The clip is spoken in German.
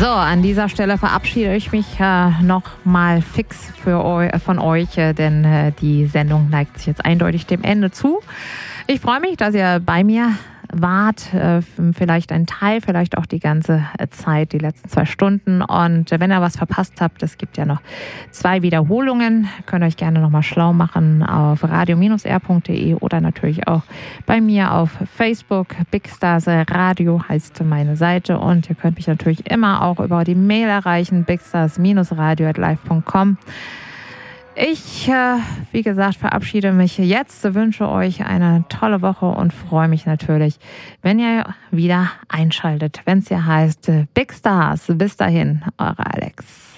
So, an dieser Stelle verabschiede ich mich noch mal fix von euch, denn die Sendung neigt sich jetzt eindeutig dem Ende zu. Ich freue mich, dass ihr bei mir wart, vielleicht ein Teil, vielleicht auch die ganze Zeit, die letzten 2 Stunden. Und wenn ihr was verpasst habt, es gibt ja noch 2 Wiederholungen, könnt ihr euch gerne nochmal schlau machen auf radio-r.de oder natürlich auch bei mir auf Facebook. Big Stars Radio heißt meine Seite und ihr könnt mich natürlich immer auch über die Mail erreichen, bigstars-radio@live.com. Ich, wie gesagt, verabschiede mich jetzt, wünsche euch eine tolle Woche und freue mich natürlich, wenn ihr wieder einschaltet, wenn es ja heißt Big Stars. Bis dahin, eure Alex.